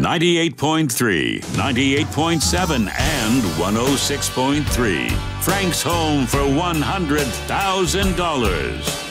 98.3, 98.7, and 106.3. Frank's Home for $100,000.